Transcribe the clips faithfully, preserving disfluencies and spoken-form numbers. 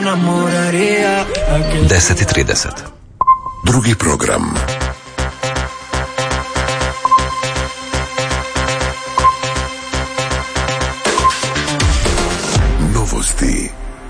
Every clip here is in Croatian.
deset i trideset. Drugi program. Novosti.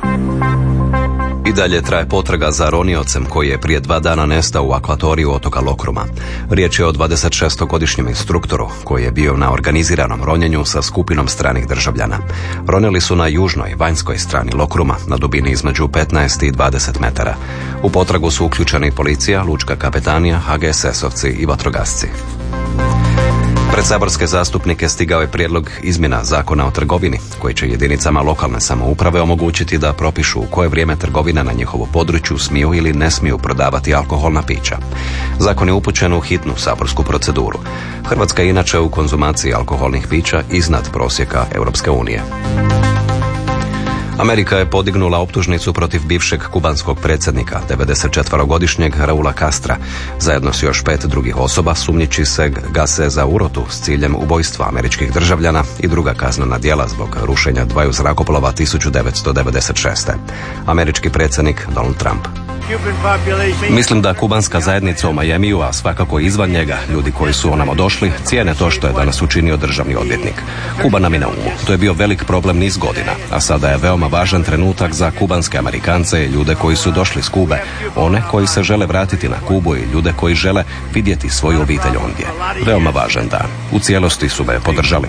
I dalje traje potraga za roniocem koji je prije dva dana nestao u akvatoriju otoka Lokruma. Riječ je o dvadesetšestogodišnjem instruktoru koji je bio na organiziranom ronjenju sa skupinom stranih državljana. Ronili su na južnoj, vanjskoj strani Lokruma na dubini između petnaest i dvadeset metara. U potragu su uključeni policija, lučka kapetanija, ha ge es esovci i vatrogasci. Pred saborske zastupnike stigao je prijedlog izmjena zakona o trgovini, koji će jedinicama lokalne samouprave omogućiti da propišu u koje vrijeme trgovina na njihovu području smiju ili ne smiju prodavati alkoholna pića. Zakon je upućen u hitnu saborsku proceduru. Hrvatska je inače u konzumaciji alkoholnih pića iznad prosjeka Europske unije. Amerika je podignula optužnicu protiv bivšeg kubanskog predsjednika, devedesetčetverogodišnjeg Raula Castra. Zajedno s još pet drugih osoba sumnjiči se ga se za urotu s ciljem ubojstva američkih državljana i druga kaznena djela zbog rušenja dvaju zrakoplova tisuću devetsto devedeset šeste. Američki predsjednik Donald Trump. Mislim da kubanska zajednica u Majamiju, a svakako izvan njega, ljudi koji su onamo došli, cijene to što je danas učinio državni odvjetnik. Kuba nam je na umu. To je bio velik problem niz godina, a sada je veoma važan trenutak za kubanske Amerikance i ljude koji su došli s Kube, one koji se žele vratiti na Kubu i ljude koji žele vidjeti svoju obitelj ondje. Veoma važan dan. U cijelosti su me podržali.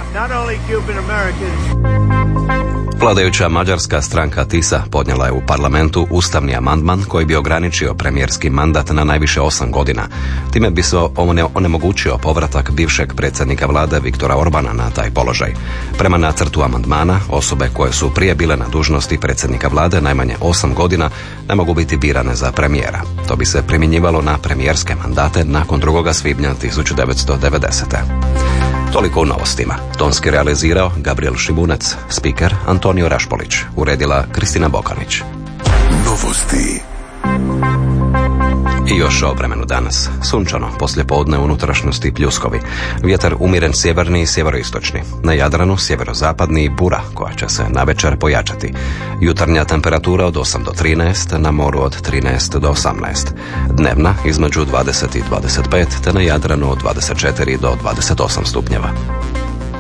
Vladajuća mađarska stranka Tisa podnijela je u parlamentu ustavni amandman koji bi ograničio premijerski mandat na najviše osam godina. Time bi se onemogućio povratak bivšeg predsjednika vlade Viktora Orbana na taj položaj. Prema nacrtu amandmana, osobe koje su prije bile na dužnosti predsjednika vlade najmanje osam godina ne mogu biti birane za premijera. To bi se primjenjivalo na premijerske mandate nakon drugog svibnja tisuću devetsto devedesete. Toliko u novostima. Tonski realizirao Gabriel Šibunec, spiker Antonio Rašpolić, uredila Kristina Bokanić. Novosti. I još o vremenu danas. Sunčano, poslijepodne u unutrašnjosti pljuskovi. Vjetar umiren sjeverni i sjeveroistočni. Na Jadranu sjeverozapadni bura koja će se navečer pojačati. Jutarnja temperatura od osam do trinaest, na moru od trinaest do osamnaest. Dnevna između dvadeset i dvadeset pet, te na Jadranu od dvadeset četiri do dvadeset osam stupnjeva.